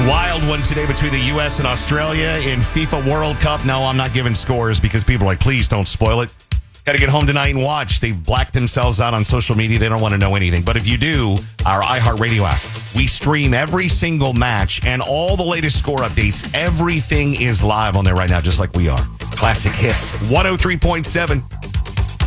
Wild one today between the U.S. and Australia in FIFA World Cup. No, I'm not giving scores because people are like, please don't spoil it. Got to get home tonight and watch. They've blacked themselves out on social media. They don't want to know anything. But if you do, our iHeartRadio app, we stream every single match and all the latest score updates. Everything is live on there right now, just like we are. Classic Hits 103.7